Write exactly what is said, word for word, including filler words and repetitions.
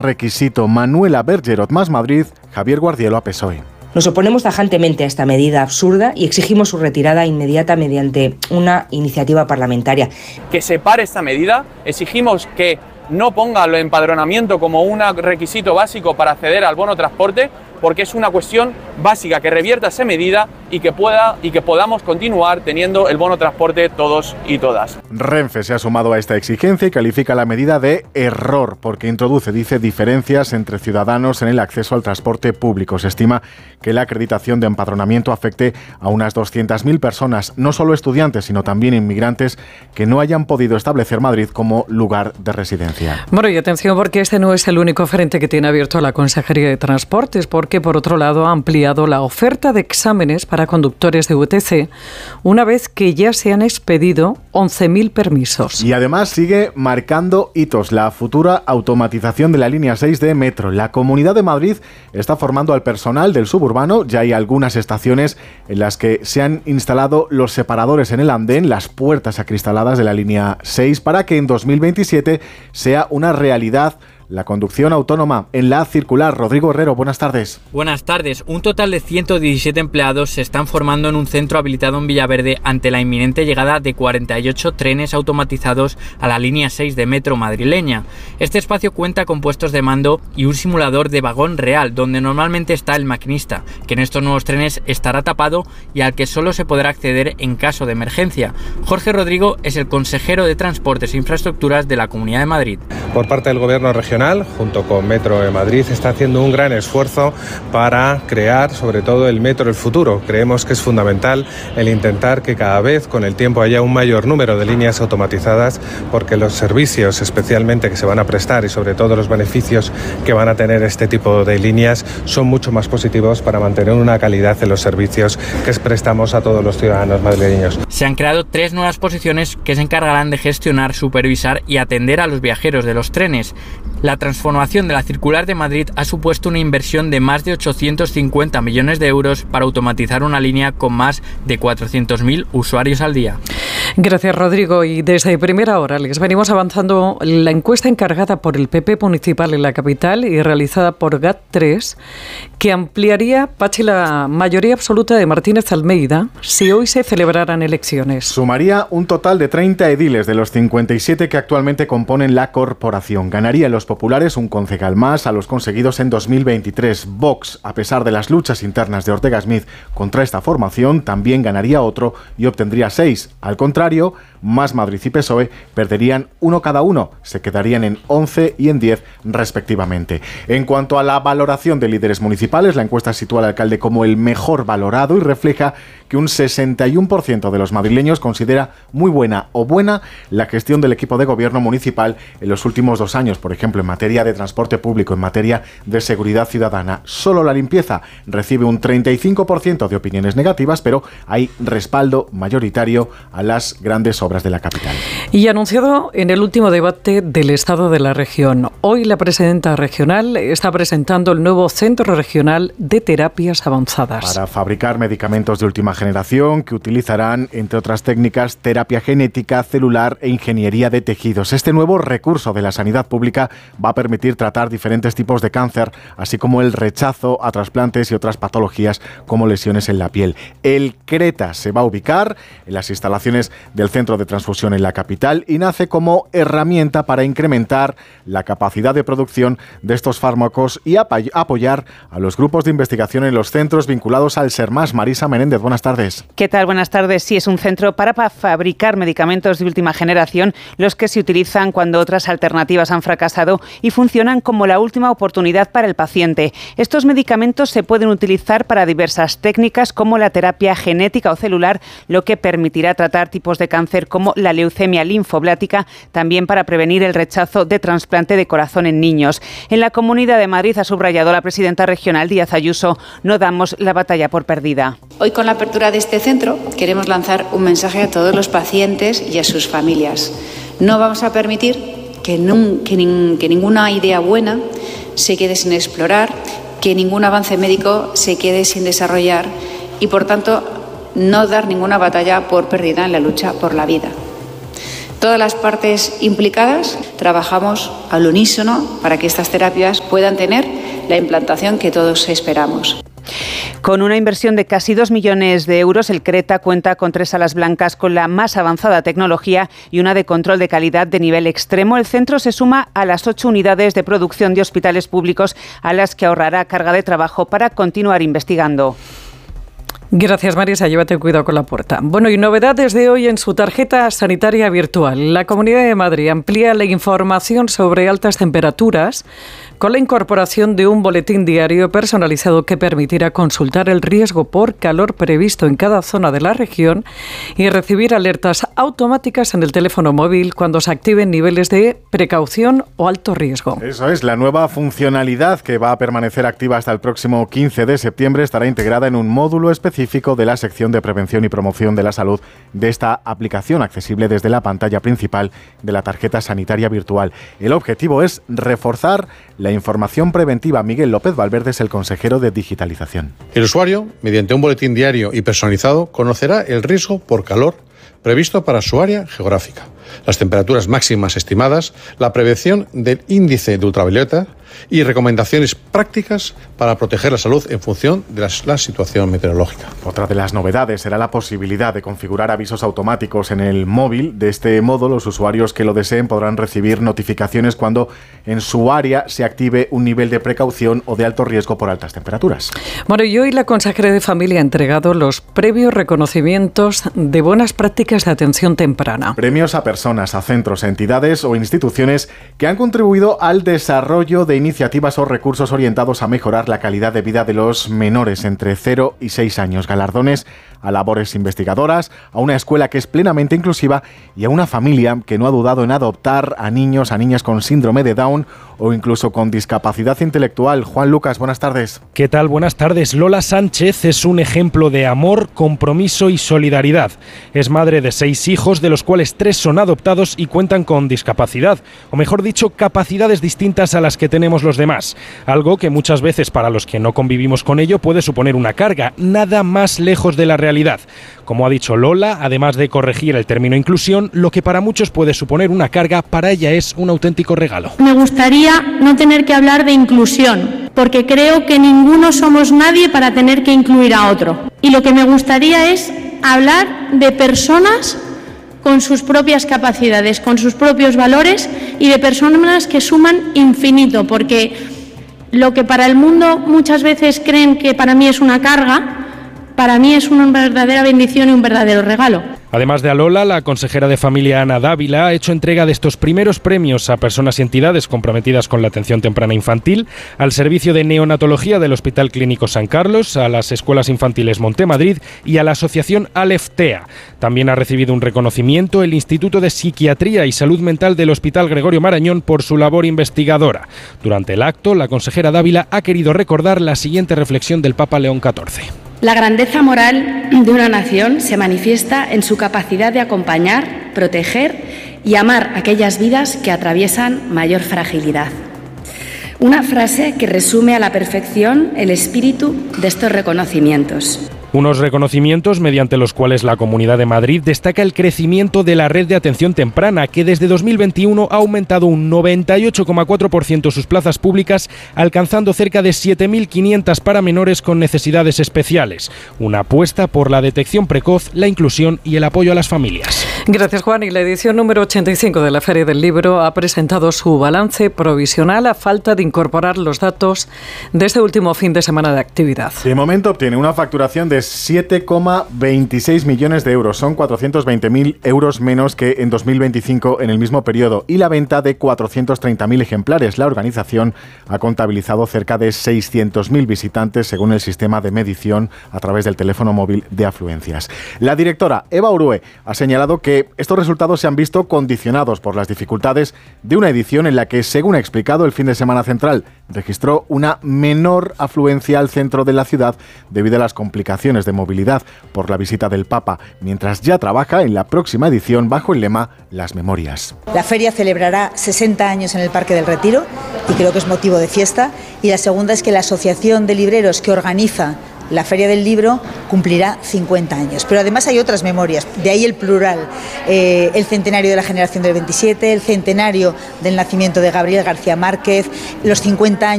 Requisito: Manuela Bergerot, Más Madrid, Javier Guardiola, P S O E. Nos oponemos tajantemente a esta medida absurda y exigimos su retirada inmediata mediante una iniciativa parlamentaria. Que se pare esta medida, exigimos que no ponga el empadronamiento como un requisito básico para acceder al bono transporte, porque es una cuestión básica, que revierta esa medida y que pueda y que podamos continuar teniendo el bono transporte todos y todas. Renfe se ha sumado a esta exigencia y califica la medida de error porque introduce, dice, diferencias entre ciudadanos en el acceso al transporte público. Se estima que la acreditación de empadronamiento afecte a unas doscientas mil personas, no solo estudiantes, sino también inmigrantes que no hayan podido establecer Madrid como lugar de residencia. Bueno, y atención, porque este no es el único frente que tiene abierto la Consejería de Transportes, porque por otro lado ha ampliado la oferta de exámenes para conductores de U T C, una vez que ya se han expedido once mil permisos. Y además sigue marcando hitos la futura automatización de la línea seis de Metro. La Comunidad de Madrid está formando al personal del suburbano. Ya hay algunas estaciones en las que se han instalado los separadores en el andén, las puertas acristaladas de la línea seis, para que en dos mil veintisiete sea una realidad la conducción autónoma en la circular. Rodrigo Herrero, buenas tardes. Buenas tardes. Un total de ciento diecisiete empleados se están formando en un centro habilitado en Villaverde ante la inminente llegada de cuarenta y ocho trenes automatizados a la línea seis de Metro madrileña. Este espacio cuenta con puestos de mando y un simulador de vagón real, donde normalmente está el maquinista, que en estos nuevos trenes estará tapado y al que solo se podrá acceder en caso de emergencia. Jorge Rodrigo es el consejero de Transportes e Infraestructuras de la Comunidad de Madrid. Por parte del Gobierno regional, junto con Metro de Madrid, está haciendo un gran esfuerzo para crear sobre todo el Metro del futuro. Creemos que es fundamental el intentar que cada vez con el tiempo haya un mayor número de líneas automatizadas, porque los servicios especialmente que se van a prestar y sobre todo los beneficios que van a tener este tipo de líneas son mucho más positivos para mantener una calidad en los servicios que prestamos a todos los ciudadanos madrileños. Se han creado tres nuevas posiciones que se encargarán de gestionar, supervisar y atender a los viajeros de los trenes. La transformación de la circular de Madrid ha supuesto una inversión de más de ochocientos cincuenta millones de euros para automatizar una línea con más de cuatrocientos mil usuarios al día. Gracias, Rodrigo. Y desde primera hora les venimos avanzando la encuesta encargada por el P P municipal en la capital y realizada por G A T tres, que ampliaría, Pachi, la mayoría absoluta de Martínez Almeida si hoy se celebraran elecciones. Sumaría un total de treinta ediles de los cincuenta y siete que actualmente componen la corporación. Ganaría en los populares un concejal más a los conseguidos en dos mil veintitrés. Vox, a pesar de las luchas internas de Ortega Smith contra esta formación, también ganaría otro y obtendría seis. Al contrario, Más Madrid y P S O E perderían uno cada uno, se quedarían en once y en diez respectivamente. En cuanto a la valoración de líderes municipales, la encuesta sitúa al alcalde como el mejor valorado y refleja que un sesenta y uno por ciento de los madrileños considera muy buena o buena la gestión del equipo de gobierno municipal en los últimos dos años, por ejemplo, en materia de transporte público, en materia de seguridad ciudadana. Solo la limpieza recibe un treinta y cinco por ciento de opiniones negativas, pero hay respaldo mayoritario a las grandes obras de la capital. Y anunciado en el último debate del Estado de la Región, hoy la presidenta regional está presentando el nuevo Centro Regional de Terapias Avanzadas. Para fabricar medicamentos de última generación que utilizarán, entre otras técnicas, terapia genética, celular e ingeniería de tejidos. Este nuevo recurso de la sanidad pública va a permitir tratar diferentes tipos de cáncer, así como el rechazo a trasplantes y otras patologías como lesiones en la piel. El CRETA se va a ubicar en las instalaciones del Centro de Transfusión en la capital y nace como herramienta para incrementar la capacidad de producción de estos fármacos y apoyar a los grupos de investigación en los centros vinculados al SERMAS. Marisa Menéndez, buenas tardes. ¿Qué tal? Buenas tardes. Sí, es un centro para, para fabricar medicamentos de última generación, los que se utilizan cuando otras alternativas han fracasado y funcionan como la última oportunidad para el paciente. Estos medicamentos se pueden utilizar para diversas técnicas como la terapia genética o celular, lo que permitirá tratar tipos de cáncer como la leucemia linfoblática, también para prevenir el rechazo de trasplante de corazón en niños. En la Comunidad de Madrid, ha subrayado la presidenta regional Díaz Ayuso, no damos la batalla por perdida. Hoy, con la apertura de este centro, queremos lanzar un mensaje a todos los pacientes y a sus familias. No vamos a permitir que, nun, que, nin, que ninguna idea buena se quede sin explorar, que ningún avance médico se quede sin desarrollar y, por tanto, no dar ninguna batalla por perdida en la lucha por la vida. Todas las partes implicadas trabajamos al unísono para que estas terapias puedan tener la implantación que todos esperamos. Con una inversión de casi dos millones de euros, el Creta cuenta con tres salas blancas con la más avanzada tecnología y una de control de calidad de nivel extremo. El centro se suma a las ocho unidades de producción de hospitales públicos a las que ahorrará carga de trabajo para continuar investigando. Gracias, Marisa. Llévate cuidado con la puerta. Bueno, y novedades de hoy en su tarjeta sanitaria virtual. La Comunidad de Madrid amplía la información sobre altas temperaturas con la incorporación de un boletín diario personalizado que permitirá consultar el riesgo por calor previsto en cada zona de la región y recibir alertas automáticas en el teléfono móvil cuando se activen niveles de precaución o alto riesgo. Eso es, la nueva funcionalidad que va a permanecer activa hasta el próximo quince de septiembre estará integrada en un módulo específico de la sección de prevención y promoción de la salud de esta aplicación, accesible desde la pantalla principal de la tarjeta sanitaria virtual. El objetivo es reforzar la información preventiva. Miguel López Valverde es el consejero de digitalización. El usuario, mediante un boletín diario y personalizado, conocerá el riesgo por calor previsto para su área geográfica, las temperaturas máximas estimadas, la prevención del índice de ultravioleta y recomendaciones prácticas para proteger la salud en función de la, la situación meteorológica. Otra de las novedades será la posibilidad de configurar avisos automáticos en el móvil. De este modo, los usuarios que lo deseen podrán recibir notificaciones cuando en su área se active un nivel de precaución o de alto riesgo por altas temperaturas. Bueno, y hoy la consejera de Familia ha entregado los previos reconocimientos de buenas prácticas de atención temprana. Premios a personas, a centros, entidades o instituciones que han contribuido al desarrollo de iniciativas o recursos orientados a mejorar la calidad de vida de los menores entre cero y seis años. Galardones a labores investigadoras, a una escuela que es plenamente inclusiva y a una familia que no ha dudado en adoptar a niños, a niñas con síndrome de Down o incluso con discapacidad intelectual. Juan Lucas, buenas tardes. ¿Qué tal? Buenas tardes. Lola Sánchez es un ejemplo de amor, compromiso y solidaridad. Es madre de seis hijos, de los cuales tres son adoptados y cuentan con discapacidad, o mejor dicho, capacidades distintas a las que tenemos los demás. Algo que muchas veces para los que no convivimos con ello puede suponer una carga, nada más lejos de la realidad. Como ha dicho Lola, además de corregir el término inclusión, lo que para muchos puede suponer una carga, para ella es un auténtico regalo. Me gustaría no tener que hablar de inclusión, porque creo que ninguno somos nadie para tener que incluir a otro. Y lo que me gustaría es hablar de personas con sus propias capacidades, con sus propios valores y de personas que suman infinito, porque lo que para el mundo muchas veces creen que para mí es una carga, para mí es una verdadera bendición y un verdadero regalo. Además de a Lola, la consejera de Familia Ana Dávila ha hecho entrega de estos primeros premios a personas y entidades comprometidas con la atención temprana infantil, al Servicio de Neonatología del Hospital Clínico San Carlos, a las Escuelas Infantiles Montemadrid y a la Asociación Aleftea. También ha recibido un reconocimiento el Instituto de Psiquiatría y Salud Mental del Hospital Gregorio Marañón por su labor investigadora. Durante el acto, la consejera Dávila ha querido recordar la siguiente reflexión del Papa León catorce. La grandeza moral de una nación se manifiesta en su capacidad de acompañar, proteger y amar aquellas vidas que atraviesan mayor fragilidad. Una frase que resume a la perfección el espíritu de estos reconocimientos. Unos reconocimientos mediante los cuales la Comunidad de Madrid destaca el crecimiento de la red de atención temprana, que desde dos mil veintiuno ha aumentado un noventa y ocho coma cuatro por ciento sus plazas públicas, alcanzando cerca de siete mil quinientos para menores con necesidades especiales. Una apuesta por la detección precoz, la inclusión y el apoyo a las familias. Gracias, Juan. Y la edición número ochenta y cinco de la Feria del Libro ha presentado su balance provisional a falta de incorporar los datos de este último fin de semana de actividad. De momento obtiene una facturación de siete coma veintiséis millones de euros. Son cuatrocientos veinte mil euros menos que en dos mil veinticinco en el mismo periodo, y la venta de cuatrocientos treinta mil ejemplares. La organización ha contabilizado cerca de seiscientos mil visitantes según el sistema de medición a través del teléfono móvil de afluencias. La directora Eva Urue ha señalado que estos resultados se han visto condicionados por las dificultades de una edición en la que, según ha explicado, el fin de semana central registró una menor afluencia al centro de la ciudad debido a las complicaciones de movilidad por la visita del Papa, mientras ya trabaja en la próxima edición bajo el lema Las Memorias. La feria celebrará sesenta años en el Parque del Retiro y creo que es motivo de fiesta. Y la segunda es que la Asociación de Libreros que organiza la Feria del Libro cumplirá cincuenta años. Pero además hay otras memorias, de ahí el plural, eh, el centenario de la generación del veintisiete, el centenario del nacimiento de Gabriel García Márquez, los cincuenta años